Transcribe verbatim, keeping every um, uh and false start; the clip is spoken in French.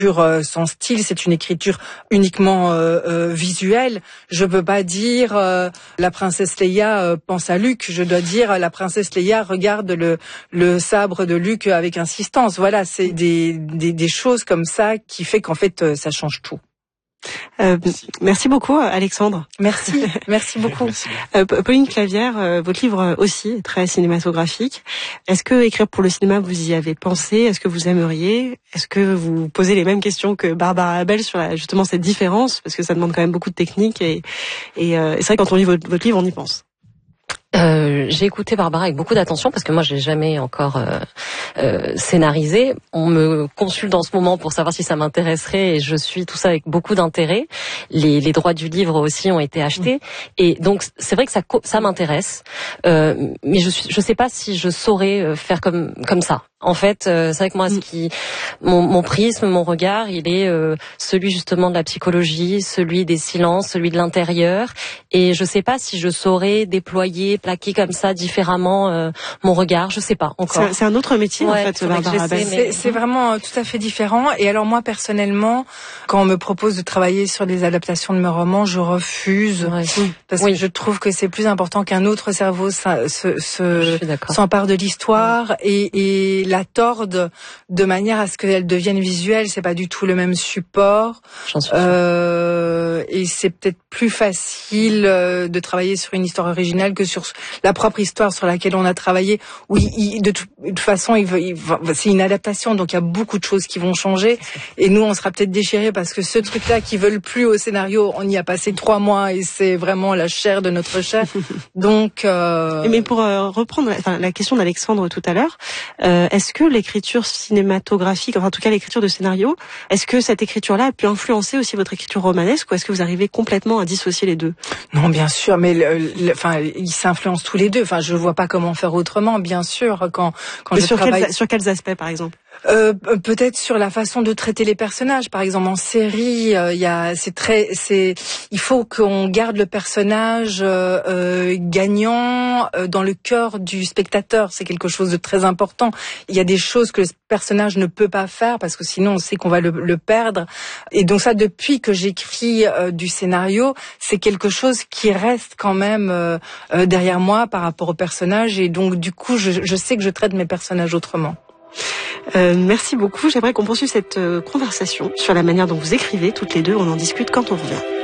son style, c'est une écriture uniquement euh, euh, visuelle. Je peux pas dire euh, la princesse Leia euh, pense à Luke. Je dois dire la princesse Leia regarde le le sabre de Luke avec insistance. Voilà, c'est des des, des choses comme ça qui fait qu'en fait euh, ça change tout. Euh, merci beaucoup Alexandre. Merci, merci beaucoup. Merci. Euh, Pauline Clavière, euh, votre livre aussi est très cinématographique. Est-ce que écrire pour le cinéma, vous y avez pensé? Est-ce que vous aimeriez? Est-ce que vous posez les mêmes questions que Barbara Abel sur la, justement cette différence? Parce que ça demande quand même beaucoup de technique et, et, euh, et c'est vrai que quand on lit votre, votre livre, on y pense. Euh, j'ai écouté Barbara avec beaucoup d'attention parce que moi, je l'ai jamais encore euh, euh, scénarisé. On me consulte en ce moment pour savoir si ça m'intéresserait et je suis tout ça avec beaucoup d'intérêt. Les, les droits du livre aussi ont été achetés et donc c'est vrai que ça, ça m'intéresse. Euh, mais je suis, je sais pas si je saurais faire comme comme ça. En fait, euh, c'est vrai que moi, ce qui, mon, mon prisme, mon regard, il est euh, celui justement de la psychologie, celui des silences, celui de l'intérieur. Et je sais pas si je saurais déployer, plaquer comme ça différemment euh, mon regard. Je sais pas encore. C'est, c'est un autre métier ouais, en fait, Barbara Abel. C'est, c'est vraiment tout à fait différent. Et alors moi personnellement, quand on me propose de travailler sur des adaptations de mes romans, je refuse ouais. parce oui. que je trouve que c'est plus important qu'un autre cerveau se, se, se s'empare de l'histoire ouais. et, et la torde de manière à ce qu'elle devienne visuelle. C'est pas du tout le même support. J'en suis euh, et c'est peut-être plus facile de travailler sur une histoire originale que sur la propre histoire sur laquelle on a travaillé. Oui, il, de, tout, de toute façon, il, il, c'est une adaptation, donc il y a beaucoup de choses qui vont changer. Et nous, on sera peut-être déchirés parce que ce truc-là qui veut le plus au scénario, on y a passé trois mois et c'est vraiment la chair de notre chair. Donc, euh... mais pour euh, reprendre enfin, la question d'Alexandre tout à l'heure, euh, est-ce que l'écriture cinématographique, enfin en tout cas l'écriture de scénario, est-ce que cette écriture-là a pu influencer aussi votre écriture romanesque ou est-ce que vous arrivez complètement à dissocier les deux? Non, bien sûr, mais le, le, enfin ils s'influencent tous les deux. Enfin, je vois pas comment faire autrement, bien sûr. Quand quand mais je sur travaille quels, sur quels aspects, par exemple? Euh, peut-être sur la façon de traiter les personnages. Par exemple, en série, il euh, y a, c'est très, c'est, il faut qu'on garde le personnage euh, euh, gagnant euh, dans le cœur du spectateur. C'est quelque chose de très important. Il y a des choses que le personnage ne peut pas faire parce que sinon on sait qu'on va le, le perdre. Et donc ça, depuis que j'écris euh, du scénario, c'est quelque chose qui reste quand même euh, euh, derrière moi par rapport au personnage. Et donc du coup, je, je sais que je traite mes personnages autrement. Euh, merci beaucoup. J'aimerais qu'on poursuive cette euh, conversation sur la manière dont vous écrivez toutes les deux. On en discute quand on revient.